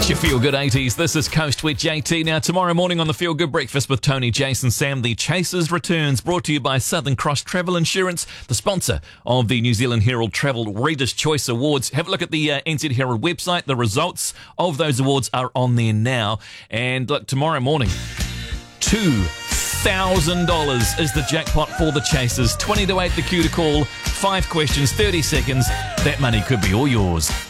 It's your Feel Good 80s. This is Coast with JT. Now, tomorrow morning on the Feel Good Breakfast with Tony, Jason, Sam, the Chasers returns, brought to you by Southern Cross Travel Insurance, the sponsor of the New Zealand Herald Travel Reader's Choice Awards. Have a look at the NZ Herald website. The results of those awards are on there now. And look, tomorrow morning, $2,000 is the jackpot for the Chasers. 20 to 8 the cue to call. 5 questions, 30 seconds. That money could be all yours.